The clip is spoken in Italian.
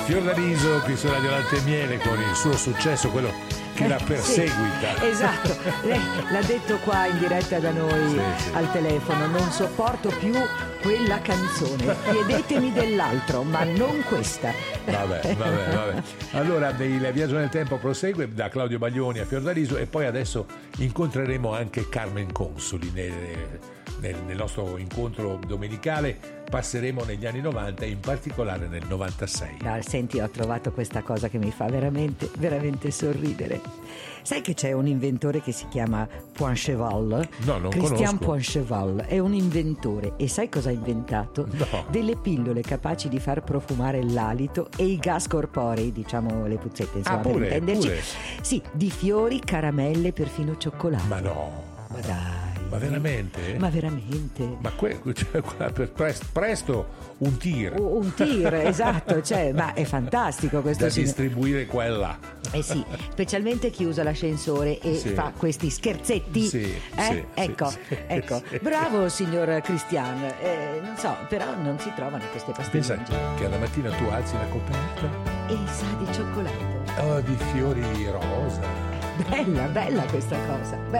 Fiordaliso qui su Radio Latte e Miele con il suo successo, quello che la perseguita. Sì, esatto, lei l'ha detto qua in diretta da noi, sì. al telefono: non sopporto più quella canzone, chiedetemi dell'altro, ma non questa. Vabbè. Allora il viaggio nel tempo prosegue da Claudio Baglioni a Fiordaliso, e poi adesso incontreremo anche Carmen Consoli nel nostro incontro domenicale. Passeremo negli anni 90 e in particolare nel 96. No, senti, ho trovato questa cosa che mi fa veramente, veramente sorridere. Sai che c'è un inventore che si chiama Poincheval? No, non Christian conosco. Poincheval è un inventore, e sai cosa ha inventato? No. Delle pillole capaci di far profumare l'alito e i gas corporei, diciamo le puzzette, insomma, per pure. intenderci. Sì, di fiori, caramelle, perfino cioccolato. Ma no. Ma dai. Ma veramente? Ma veramente? Ma presto un tir Un tir, esatto, cioè, ma è fantastico questo da signore. distribuire qua e là. Eh sì, specialmente chi usa l'ascensore e Sì. fa questi scherzetti. Sì, ecco, sì. ecco. Bravo signor Christian. Non so, però non si trovano queste Pensa pastiglie. che alla mattina tu alzi la coperta, E sa di cioccolato. di fiori rosa. Bella questa cosa.